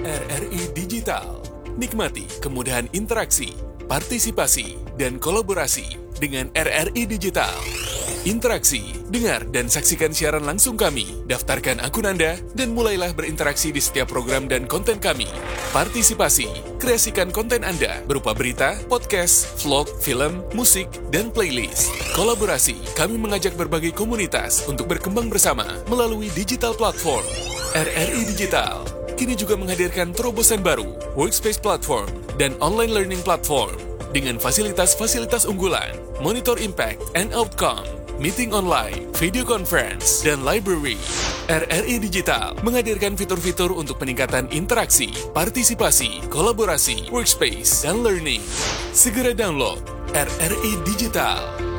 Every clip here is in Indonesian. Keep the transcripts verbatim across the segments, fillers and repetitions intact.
R R I Digital. Nikmati kemudahan interaksi, partisipasi, dan kolaborasi dengan R R I Digital. Interaksi, dengar dan saksikan siaran langsung kami, daftarkan akun Anda, dan mulailah berinteraksi di setiap program dan konten kami. Partisipasi, kreasikan konten Anda berupa berita, podcast, vlog, film, musik, dan playlist. Kolaborasi, kami mengajak berbagai komunitas untuk berkembang bersama melalui digital platform. R R I Digital kini juga menghadirkan terobosan baru, workspace platform, dan online learning platform dengan fasilitas-fasilitas unggulan, monitor impact and outcome, meeting online, video conference, dan library. R R I Digital menghadirkan fitur-fitur untuk peningkatan interaksi, partisipasi, kolaborasi, workspace, dan learning. Segera download R R I Digital.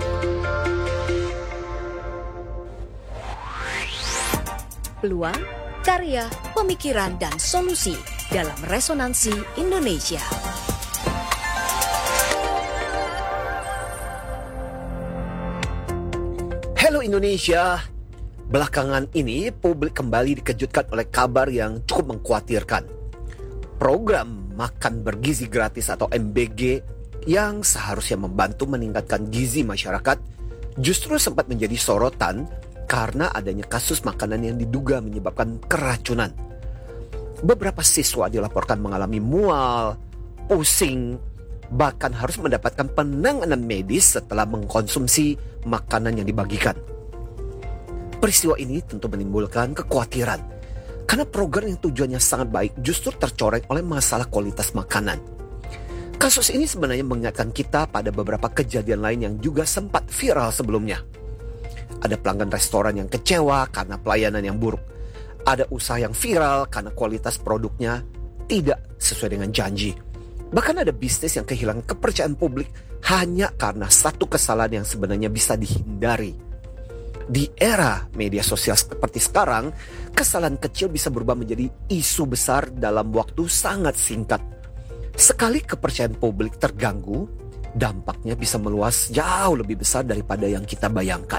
Peluang, karya, pemikiran, dan solusi dalam Resonansi Indonesia. Halo Indonesia, belakangan ini publik kembali dikejutkan oleh kabar yang cukup mengkhawatirkan. Program makan bergizi gratis atau M B G yang seharusnya membantu meningkatkan gizi masyarakat justru sempat menjadi sorotan karena adanya kasus makanan yang diduga menyebabkan keracunan. Beberapa siswa dilaporkan mengalami mual, pusing, bahkan harus mendapatkan penanganan medis setelah mengkonsumsi makanan yang dibagikan. Peristiwa ini tentu menimbulkan kekhawatiran karena program yang tujuannya sangat baik justru tercoreng oleh masalah kualitas makanan. Kasus ini sebenarnya mengingatkan kita pada beberapa kejadian lain yang juga sempat viral sebelumnya. Ada pelanggan restoran yang kecewa karena pelayanan yang buruk. Ada usaha yang viral karena kualitas produknya tidak sesuai dengan janji. Bahkan ada bisnis yang kehilangan kepercayaan publik hanya karena satu kesalahan yang sebenarnya bisa dihindari. Di era media sosial seperti sekarang, kesalahan kecil bisa berubah menjadi isu besar dalam waktu sangat singkat. Sekali kepercayaan publik terganggu, dampaknya bisa meluas jauh lebih besar daripada yang kita bayangkan.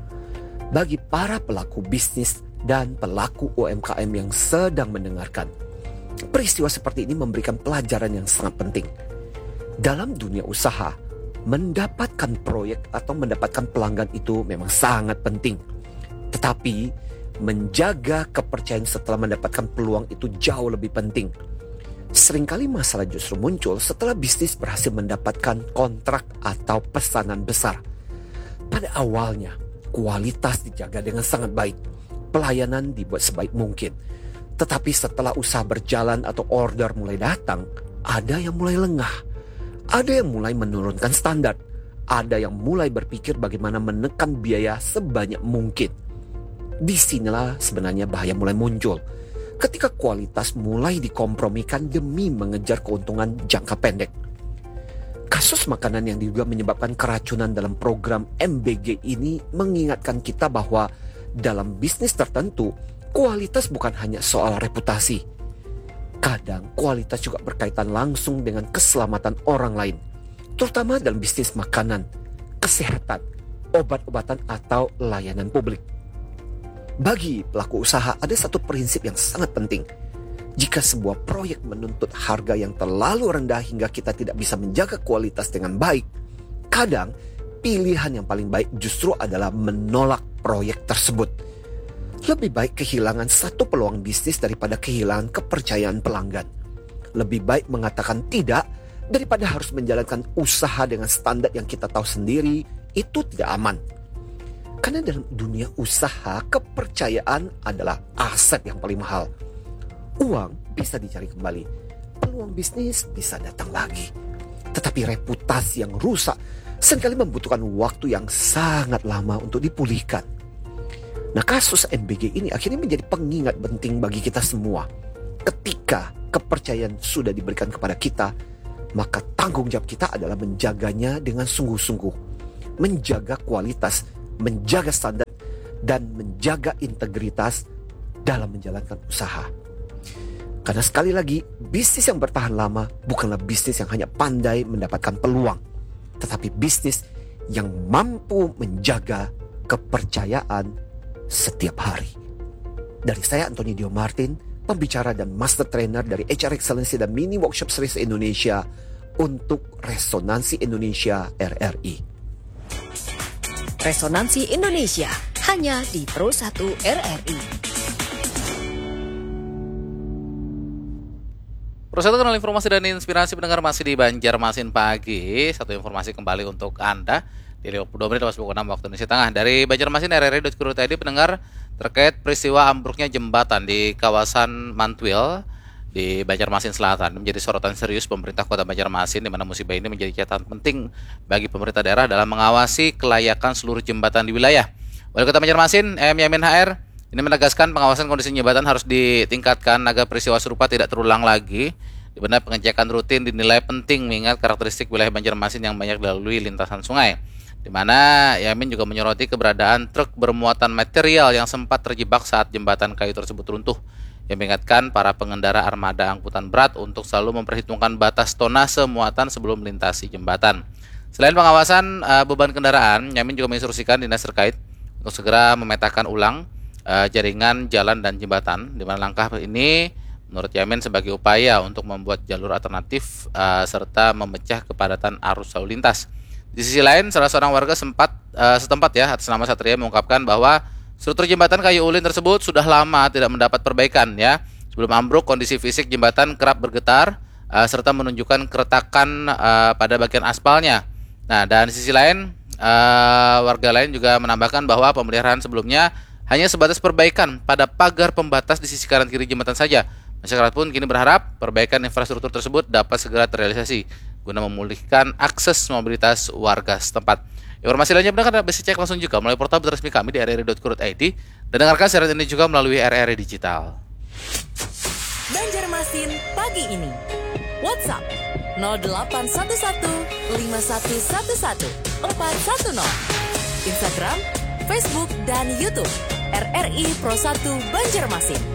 Bagi para pelaku bisnis dan pelaku U M K M yang sedang mendengarkan, peristiwa seperti ini memberikan pelajaran yang sangat penting. Dalam dunia usaha, mendapatkan proyek atau mendapatkan pelanggan itu memang sangat penting. Tetapi, menjaga kepercayaan setelah mendapatkan peluang itu jauh lebih penting. Seringkali masalah justru muncul setelah bisnis berhasil mendapatkan kontrak atau pesanan besar. Pada awalnya, kualitas dijaga dengan sangat baik. Pelayanan dibuat sebaik mungkin. Tetapi setelah usaha berjalan atau order mulai datang, ada yang mulai lengah. Ada yang mulai menurunkan standar. Ada yang mulai berpikir bagaimana menekan biaya sebanyak mungkin. Disinilah sebenarnya bahaya mulai muncul. Ketika kualitas mulai dikompromikan demi mengejar keuntungan jangka pendek. Kasus makanan yang diduga menyebabkan keracunan dalam program M B G ini mengingatkan kita bahwa dalam bisnis tertentu, kualitas bukan hanya soal reputasi. Kadang kualitas juga berkaitan langsung dengan keselamatan orang lain, terutama dalam bisnis makanan, kesehatan, obat-obatan atau layanan publik. Bagi pelaku usaha ada satu prinsip yang sangat penting. Jika sebuah proyek menuntut harga yang terlalu rendah hingga kita tidak bisa menjaga kualitas dengan baik, kadang pilihan yang paling baik justru adalah menolak proyek tersebut. Lebih baik kehilangan satu peluang bisnis daripada kehilangan kepercayaan pelanggan. Lebih baik mengatakan tidak daripada harus menjalankan usaha dengan standar yang kita tahu sendiri itu tidak aman. Karena dalam dunia usaha, kepercayaan adalah aset yang paling mahal. Uang bisa dicari kembali, peluang bisnis bisa datang lagi. Tetapi reputasi yang rusak seringkali membutuhkan waktu yang sangat lama untuk dipulihkan. Nah, kasus M B G ini akhirnya menjadi pengingat penting bagi kita semua. Ketika kepercayaan sudah diberikan kepada kita, maka tanggung jawab kita adalah menjaganya dengan sungguh-sungguh. Menjaga kualitas, menjaga standar, dan menjaga integritas dalam menjalankan usaha. Karena sekali lagi, bisnis yang bertahan lama bukanlah bisnis yang hanya pandai mendapatkan peluang, tetapi bisnis yang mampu menjaga kepercayaan setiap hari. Dari saya Anthony Dio Martin, pembicara dan master trainer dari H R Excellency dan Mini Workshop Series Indonesia untuk Resonansi Indonesia R R I. Resonansi Indonesia hanya di Pro satu R R I. Pro satu Kanal Informasi dan Inspirasi pendengar masih di Banjarmasin Pagi. Satu informasi kembali untuk Anda di lima puluh dua menit lewat pukul enam waktu Indonesia Tengah. Dari Banjarmasin R R I dot co dot I D pendengar terkait peristiwa ambruknya jembatan di kawasan Mantuil di Banjarmasin Selatan menjadi sorotan serius pemerintah Kota Banjarmasin, di mana musibah ini menjadi catatan penting bagi pemerintah daerah dalam mengawasi kelayakan seluruh jembatan di wilayah. Wali Kota Banjarmasin M Yamin H R ini menegaskan pengawasan kondisi jembatan harus ditingkatkan agar peristiwa serupa tidak terulang lagi, di mana pengecekan rutin dinilai penting mengingat karakteristik wilayah Banjarmasin yang banyak dilalui lintasan sungai. Di mana Yamin juga menyoroti keberadaan truk bermuatan material yang sempat terjebak saat jembatan kayu tersebut runtuh, yang mengingatkan para pengendara armada angkutan berat untuk selalu memperhitungkan batas tonase muatan sebelum melintasi jembatan. Selain pengawasan uh, beban kendaraan, Yamin juga menginstruksikan dinas terkait untuk segera memetakan ulang uh, jaringan jalan dan jembatan, di mana langkah ini menurut Yamin sebagai upaya untuk membuat jalur alternatif uh, serta memecah kepadatan arus lalu lintas. Di sisi lain, salah seorang warga sempat uh, setempat ya atas nama Satria mengungkapkan bahwa struktur jembatan kayu ulin tersebut sudah lama tidak mendapat perbaikan ya. Sebelum ambruk, kondisi fisik jembatan kerap bergetar uh, serta menunjukkan keretakan uh, pada bagian aspalnya. Nah, dan di sisi lain, uh, warga lain juga menambahkan bahwa pemeliharaan sebelumnya hanya sebatas perbaikan pada pagar pembatas di sisi kanan kiri jembatan saja. Masyarakat pun kini berharap perbaikan infrastruktur tersebut dapat segera terrealisasi guna memulihkan akses mobilitas warga setempat. Informasi lainnya benar bisa cek langsung juga melalui portal resmi kami di r r i dot co dot i d dan dengarkan siaran ini juga melalui R R I Digital. Banjarmasin pagi ini. WhatsApp nol delapan satu satu lima satu satu satu empat satu nol. Instagram, Facebook, dan YouTube R R I Pro satu Banjarmasin.